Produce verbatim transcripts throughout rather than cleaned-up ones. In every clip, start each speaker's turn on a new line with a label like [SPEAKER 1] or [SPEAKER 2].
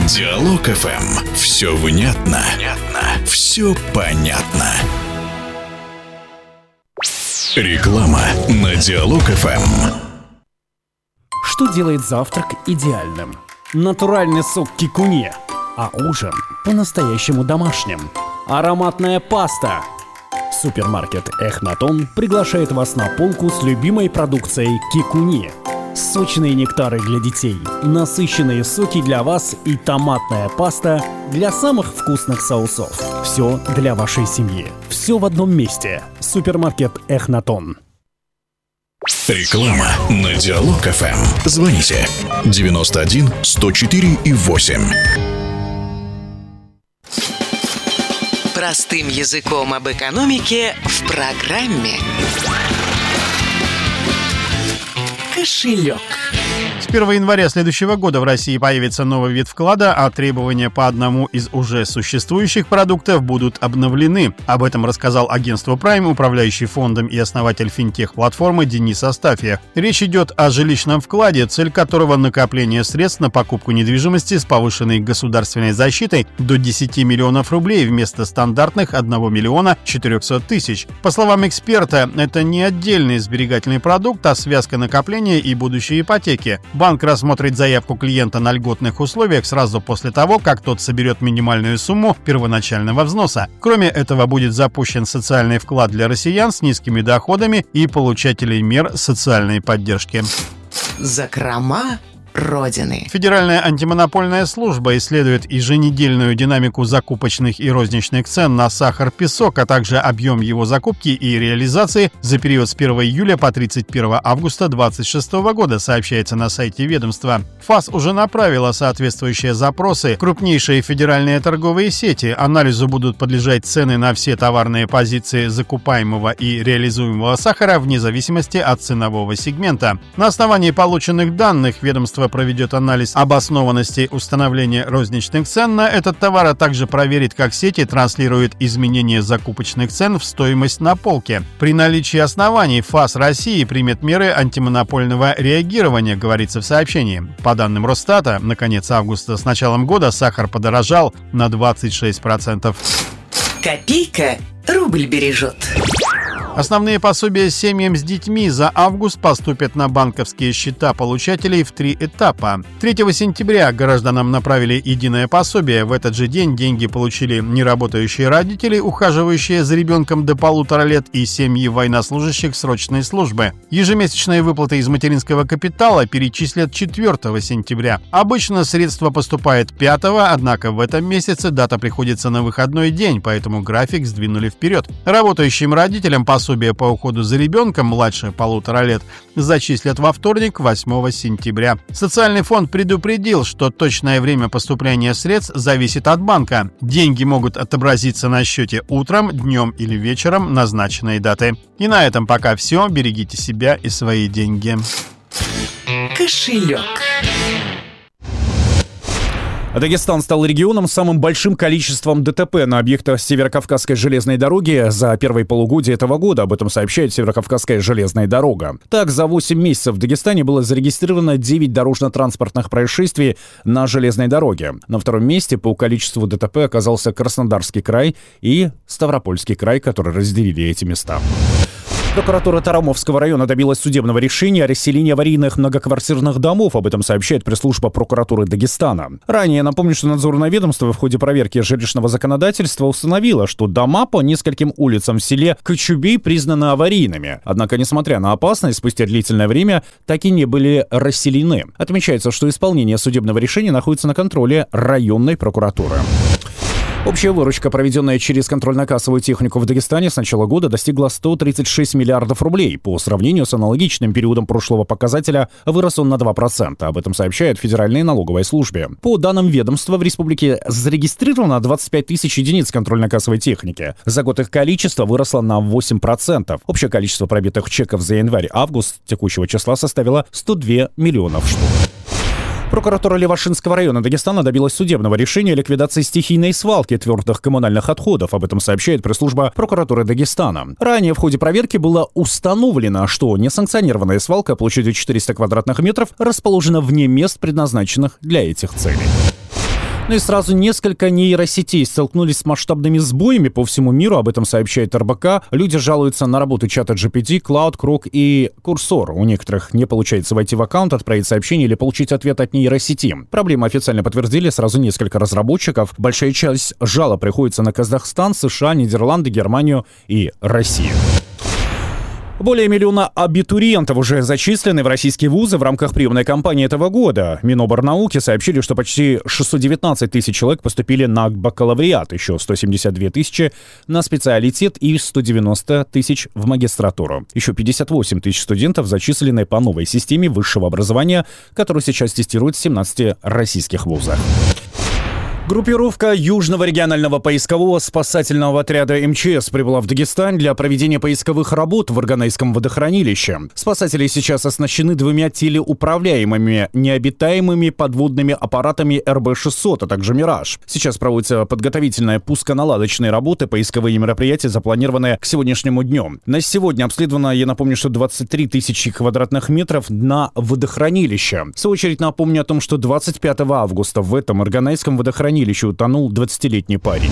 [SPEAKER 1] Диалог эф эм. Все внятно, внятно, все понятно. Реклама на Диалог эф эм.
[SPEAKER 2] Что делает завтрак идеальным? Натуральный сок кикуне, а ужин по-настоящему домашним. Ароматная паста. Супермаркет Эхнатон приглашает вас на полку с любимой продукцией кикуне. Сочные нектары для детей, насыщенные соки для вас и томатная паста для самых вкусных соусов. Все для вашей семьи. Все в одном месте. Супермаркет Эхнатон.
[SPEAKER 1] Реклама на Диалог эф эм. Звоните девяносто один сто четыре и восемь.
[SPEAKER 3] Простым языком об экономике в программе «Кошелек».
[SPEAKER 4] С первого января следующего года в России появится новый вид вклада, а требования по одному из уже существующих продуктов будут обновлены. Об этом рассказал агентству Prime управляющий фондом и основатель финтех-платформы Денис Астафьев. Речь идет о жилищном вкладе, цель которого накопление средств на покупку недвижимости с повышенной государственной защитой до десяти миллионов рублей вместо стандартных одного миллиона четырехсот тысяч. По словам эксперта, это не отдельный сберегательный продукт, а связка накопления и будущей ипотеки. Банк рассмотрит заявку клиента на льготных условиях сразу после того, как тот соберет минимальную сумму первоначального взноса. Кроме этого, будет запущен социальный вклад для россиян с низкими доходами и получателей мер социальной поддержки.
[SPEAKER 3] Закрома Родины.
[SPEAKER 4] Федеральная антимонопольная служба исследует еженедельную динамику закупочных и розничных цен на сахар-песок, а также объем его закупки и реализации за период с первого июля по тридцать первого августа две тысячи двадцать шестого года, сообщается на сайте ведомства. ФАС уже направила соответствующие запросы. Крупнейшие федеральные торговые сети. Анализу будут подлежать цены на все товарные позиции закупаемого и реализуемого сахара вне зависимости от ценового сегмента. На основании полученных данных ведомство проведет анализ обоснованности установления розничных цен на этот товар, а также проверит, как сети транслируют изменения закупочных цен в стоимость на полке. При наличии оснований ФАС России примет меры антимонопольного реагирования, говорится в сообщении. По данным Росстата, на конец августа с началом года сахар подорожал на двадцать шесть процентов.
[SPEAKER 3] Копейка рубль бережет.
[SPEAKER 4] Основные пособия семьям с детьми за август поступят на банковские счета получателей в три этапа. третьего сентября гражданам направили единое пособие. В этот же день деньги получили неработающие родители, ухаживающие за ребенком до полутора лет, и семьи военнослужащих срочной службы. Ежемесячные выплаты из материнского капитала перечислят четвёртого сентября. Обычно средства поступают пятого, однако в этом месяце дата приходится на выходной день, поэтому график сдвинули вперед. Работающим родителям пособие Пособие по уходу за ребенком младше полутора лет зачислят во вторник, восьмого сентября. Социальный фонд предупредил, что точное время поступления средств зависит от банка. Деньги могут отобразиться на счете утром, днем или вечером назначенной даты. И на этом пока все. Берегите себя и свои деньги.
[SPEAKER 3] Кошелек.
[SPEAKER 2] Дагестан стал регионом с самым большим количеством ДТП на объектах Северокавказской железной дороги за первые полугодие этого года. Об этом сообщает Северокавказская железная дорога. Так, за восемь месяцев в Дагестане было зарегистрировано девять дорожно-транспортных происшествий на железной дороге. На втором месте по количеству ДТП оказался Краснодарский край и Ставропольский край, которые разделили эти места. Прокуратура Тарамовского района добилась судебного решения о расселении аварийных многоквартирных домов. Об этом сообщает пресс-служба прокуратуры Дагестана. Ранее, напомню, что надзорное ведомство в ходе проверки жилищного законодательства установило, что дома по нескольким улицам в селе Кочубей признаны аварийными. Однако, несмотря на опасность, спустя длительное время так и не были расселены. Отмечается, что исполнение судебного решения находится на контроле районной прокуратуры. Общая выручка, проведенная через контрольно-кассовую технику в Дагестане с начала года, достигла сто тридцать шесть миллиардов рублей. По сравнению с аналогичным периодом прошлого показателя вырос он на два процента. Об этом сообщает Федеральная налоговая служба. По данным ведомства, в республике зарегистрировано двадцать пять тысяч единиц контрольно-кассовой техники. За год их количество выросло на восемь процентов. Общее количество пробитых чеков за январь-август текущего числа составило сто два миллионов штук. Прокуратура Левашинского района Дагестана добилась судебного решения о ликвидации стихийной свалки твердых коммунальных отходов. Об этом сообщает пресс-служба прокуратуры Дагестана. Ранее в ходе проверки было установлено, что несанкционированная свалка площадью четыреста квадратных метров расположена вне мест, предназначенных для этих целей. Ну и сразу несколько нейросетей столкнулись с масштабными сбоями по всему миру. Об этом сообщает эр бэ ка. Люди жалуются на работу чата джи пи ти, Cloud, Крок и Курсор. У некоторых не получается войти в аккаунт, отправить сообщение или получить ответ от нейросети. Проблему официально подтвердили сразу несколько разработчиков. Большая часть жалоб приходится на Казахстан, США, Нидерланды, Германию и Россию. Более миллиона абитуриентов уже зачислены в российские вузы в рамках приемной кампании этого года. Миноборнауки сообщили, что почти шестьсот девятнадцать тысяч человек поступили на бакалавриат, еще сто семьдесят две тысячи на специалитет и сто девяносто тысяч в магистратуру. Еще пятьдесят восемь тысяч студентов зачислены по новой системе высшего образования, которую сейчас тестируют в семнадцати российских вузах. Группировка Южного регионального поискового спасательного отряда эм че эс прибыла в Дагестан для проведения поисковых работ в Арганайском водохранилище. Спасатели сейчас оснащены двумя телеуправляемыми необитаемыми подводными аппаратами эр бэ шестьсот, а также «Мираж». Сейчас проводятся подготовительные пусконаладочные работы, поисковые мероприятия запланированы к сегодняшнему дню. На сегодня обследовано, я напомню, что двадцать три тысячи квадратных метров дна водохранилища. В свою очередь напомню о том, что двадцать пятого августа в этом Арганайском водохранилище утонул двадцатилетний парень.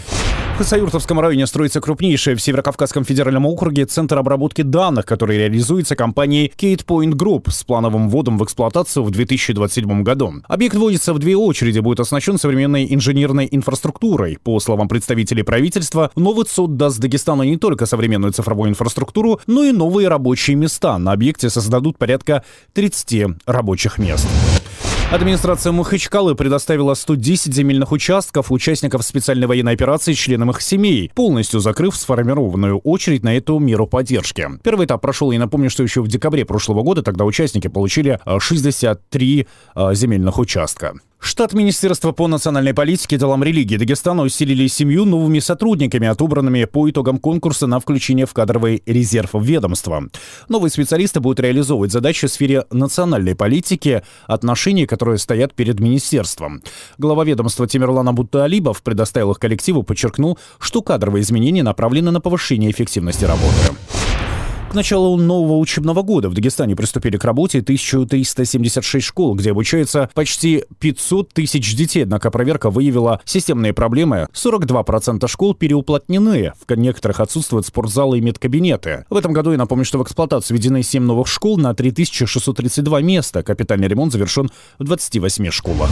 [SPEAKER 2] В Хасавюртовском районе строится крупнейший в Северокавказском федеральном округе центр обработки данных, который реализуется компанией Kate Point Group с плановым вводом в эксплуатацию в две тысячи двадцать седьмом году. Объект вводится в две очереди, будет оснащен современной инженерной инфраструктурой. По словам представителей правительства, новый ЦОД даст Дагестану не только современную цифровую инфраструктуру, но и новые рабочие места. На объекте создадут порядка тридцати рабочих мест. Администрация Махачкалы предоставила сто десять земельных участков участников специальной военной операции членам их семей, полностью закрыв сформированную очередь на эту меру поддержки. Первый этап прошел, и напомню, что еще в декабре прошлого года тогда участники получили шестьдесят три а, земельных участка. Штат Министерства по национальной политике и делам религии Дагестана усилили семью новыми сотрудниками, отобранными по итогам конкурса на включение в кадровый резерв ведомства. Новые специалисты будут реализовывать задачи в сфере национальной политики, отношений, которые стоят перед министерством. Глава ведомства Тимирлан Абуталибов предоставил их коллективу, подчеркнул, что кадровые изменения направлены на повышение эффективности работы. К началу нового учебного года в Дагестане приступили к работе тысяча триста семьдесят шесть школ, где обучается почти пятьсот тысяч детей. Однако проверка выявила системные проблемы. сорок два процента школ переуплотнены. В некоторых отсутствуют спортзалы и медкабинеты. В этом году, я напомню, что в эксплуатацию введены семь новых школ на три тысячи шестьсот тридцать два места. Капитальный ремонт завершен в двадцати восьми школах.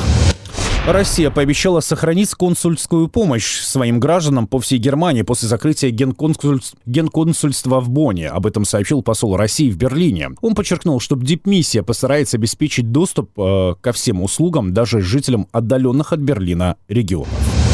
[SPEAKER 2] Россия пообещала сохранить консульскую помощь своим гражданам по всей Германии после закрытия генконсуль... генконсульства в Бонне. Об этом сообщил посол России в Берлине. Он подчеркнул, что дипмиссия постарается обеспечить доступ э, ко всем услугам даже жителям отдаленных от Берлина регионов.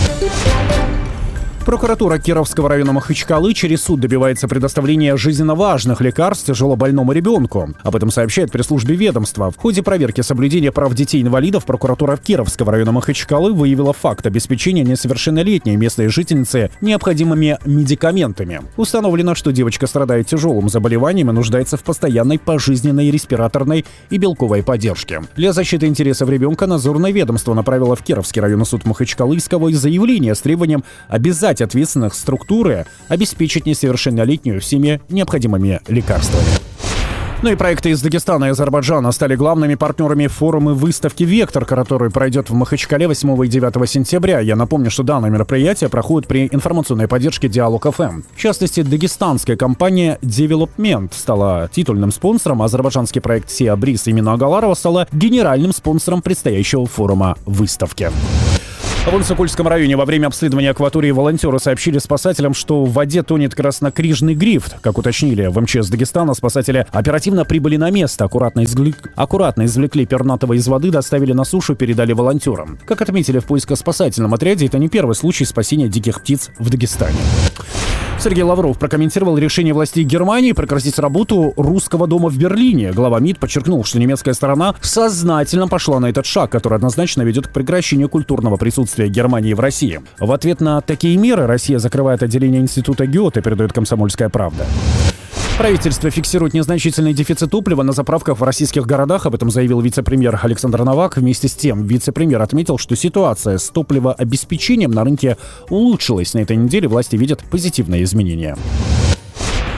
[SPEAKER 2] Прокуратура Кировского района Махачкалы через суд добивается предоставления жизненно важных лекарств тяжелобольному ребенку. Об этом сообщает пресс-службе ведомства. В ходе проверки соблюдения прав детей-инвалидов прокуратура Кировского района Махачкалы выявила факт обеспечения несовершеннолетней местной жительницы необходимыми медикаментами. Установлено, что девочка страдает тяжелым заболеванием и нуждается в постоянной пожизненной респираторной и белковой поддержке. Для защиты интересов ребенка надзорное ведомство направило в Кировский районный суд Махачкалы исковое заявление с требованием обязать ответственных структуры обеспечить несовершеннолетнюю всеми необходимыми лекарствами. Ну и проекты из Дагестана и Азербайджана стали главными партнерами форума выставки «Вектор», который пройдет в Махачкале восьмого и девятого сентября. Я напомню, что данное мероприятие проходит при информационной поддержке Диалог эф эм. В частности, дагестанская компания Development стала титульным спонсором, а азербайджанский проект Сиа Бриз имени Агаларова стала генеральным спонсором предстоящего форума выставки. В Ансыкульском районе во время обследования акватории волонтеры сообщили спасателям, что в воде тонет краснокрижный грифт. Как уточнили в эм че эс Дагестана, спасатели оперативно прибыли на место, аккуратно, извлекли, аккуратно извлекли пернатого из воды, доставили на сушу, передали волонтерам. Как отметили в поиско-спасательном отряде, это не первый случай спасения диких птиц в Дагестане. Сергей Лавров прокомментировал решение властей Германии прекратить работу русского дома в Берлине. Глава МИД подчеркнул, что немецкая сторона сознательно пошла на этот шаг, который однозначно ведет к прекращению культурного присутствия Германии в России. В ответ на такие меры Россия закрывает отделение института Гёте, передает «Комсомольская правда». Правительство фиксирует незначительный дефицит топлива на заправках в российских городах. Об этом заявил вице-премьер Александр Новак. Вместе с тем, вице-премьер отметил, что ситуация с топливообеспечением на рынке улучшилась. На этой неделе власти видят позитивные изменения.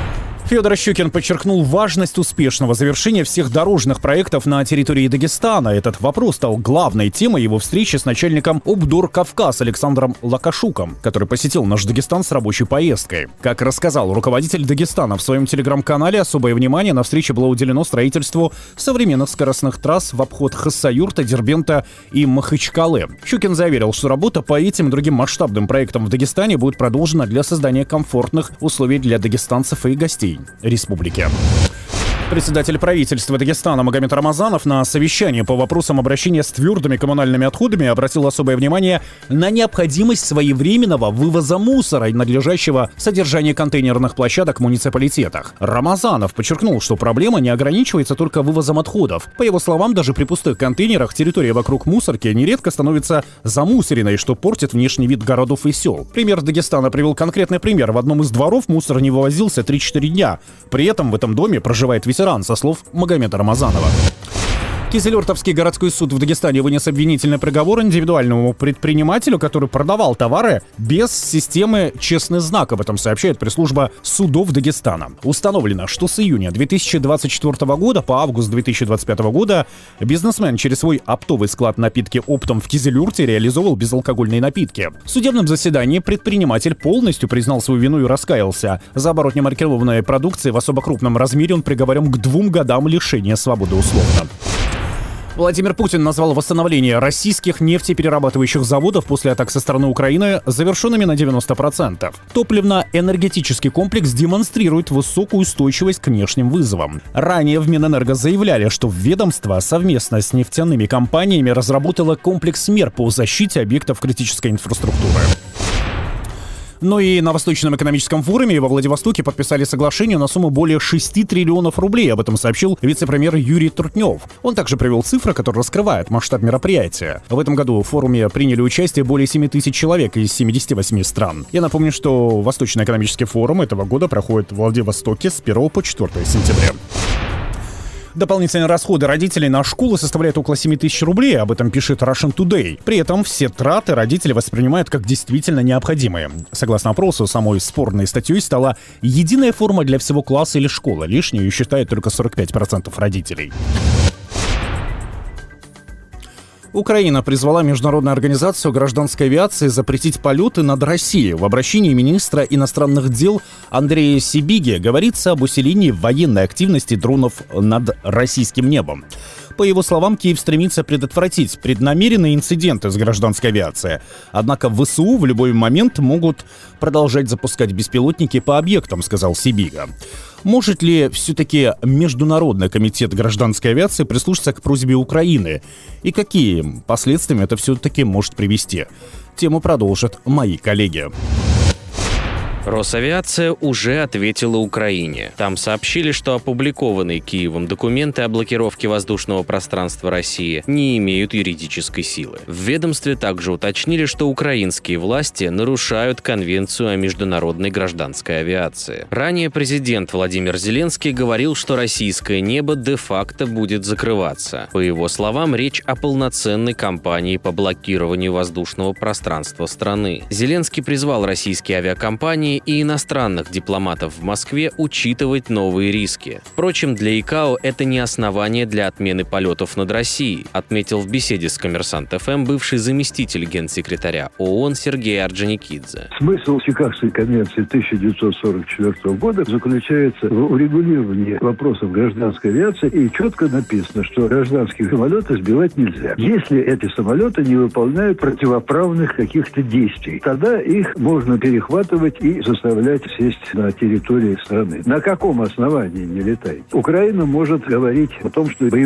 [SPEAKER 2] Федор Щукин подчеркнул важность успешного завершения всех дорожных проектов на территории Дагестана. Этот вопрос стал главной темой его встречи с начальником ОБДОР-Кавказ Александром Лакашуком, который посетил наш Дагестан с рабочей поездкой. Как рассказал руководитель Дагестана в своем телеграм-канале, особое внимание на встрече было уделено строительству современных скоростных трасс в обход Хассаюрта, Дербента и Махачкалы. Щукин заверил, что работа по этим и другим масштабным проектам в Дагестане будет продолжена для создания комфортных условий для дагестанцев и гостей республики. Председатель правительства Дагестана Магомед Рамазанов на совещании по вопросам обращения с твердыми коммунальными отходами обратил особое внимание на необходимость своевременного вывоза мусора и надлежащего содержания контейнерных площадок в муниципалитетах. Рамазанов подчеркнул, что проблема не ограничивается только вывозом отходов. По его словам, даже при пустых контейнерах территория вокруг мусорки нередко становится замусоренной, что портит внешний вид городов и сел. Премьер Дагестана привел конкретный пример. В одном из дворов мусор не вывозился три-четыре дня. При этом в этом доме проживает ветеран, со слов Магомеда Рамазанова. Кизилюртовский городской суд в Дагестане вынес обвинительный приговор индивидуальному предпринимателю, который продавал товары без системы «Честный знак». Об этом сообщает пресс-служба судов Дагестана. Установлено, что с июня две тысячи двадцать четвёртого года по август две тысячи двадцать пятого года бизнесмен через свой оптовый склад напитки «Оптом» в Кизилюрте реализовывал безалкогольные напитки. В судебном заседании предприниматель полностью признал свою вину и раскаялся. За оборот немаркированной продукции в особо крупном размере он приговорен к двум годам лишения свободы условно. Владимир Путин назвал восстановление российских нефтеперерабатывающих заводов после атак со стороны Украины завершенными на девяносто процентов. Топливно-энергетический комплекс демонстрирует высокую устойчивость к внешним вызовам. Ранее в Минэнерго заявляли, что ведомство совместно с нефтяными компаниями разработало комплекс мер по защите объектов критической инфраструктуры. Ну и на Восточном экономическом форуме во Владивостоке подписали соглашение на сумму более шести триллионов рублей. Об этом сообщил вице-премьер Юрий Трутнев. Он также привел цифры, которые раскрывают масштаб мероприятия. В этом году в форуме приняли участие более семи тысяч человек из семидесяти восьми стран. Я напомню, что Восточный экономический форум этого года проходит в Владивостоке с первого по четвёртое сентября. Дополнительные расходы родителей на школы составляют около семи тысяч рублей, об этом пишет Russian Today. При этом все траты родители воспринимают как действительно необходимые. Согласно опросу, самой спорной статьей стала единая форма для всего класса или школы. Лишнюю считают только сорок пять процентов родителей. Украина призвала Международную организацию гражданской авиации запретить полеты над Россией. В обращении министра иностранных дел Андрея Сибиги говорится об усилении военной активности дронов над российским небом. По его словам, Киев стремится предотвратить преднамеренные инциденты с гражданской авиацией. Однако ВСУ в любой момент могут продолжать запускать беспилотники по объектам, сказал Сибига. Может ли все-таки Международный комитет гражданской авиации прислушаться к просьбе Украины? И какие последствия это все-таки может привести? Тему продолжат мои коллеги.
[SPEAKER 5] Росавиация уже ответила Украине. Там сообщили, что опубликованные Киевом документы о блокировке воздушного пространства России не имеют юридической силы. В ведомстве также уточнили, что украинские власти нарушают Конвенцию о международной гражданской авиации. Ранее президент Владимир Зеленский говорил, что российское небо де-факто будет закрываться. По его словам, речь о полноценной кампании по блокированию воздушного пространства страны. Зеленский призвал российские авиакомпании и иностранных дипломатов в Москве учитывать новые риски. Впрочем, для ИКАО это не основание для отмены полетов над Россией, отметил в беседе с Коммерсант ФМ бывший заместитель генсекретаря ООН Сергей Орджоникидзе.
[SPEAKER 6] Смысл Чикагской конвенции тысяча девятьсот сорок четвёртого года заключается в урегулировании вопросов гражданской авиации, и четко написано, что гражданские самолеты сбивать нельзя. Если эти самолеты не выполняют противоправных каких-то действий, тогда их можно перехватывать и заставлять сесть на территории страны. На каком основании не летает? Украина может говорить о том, что боевые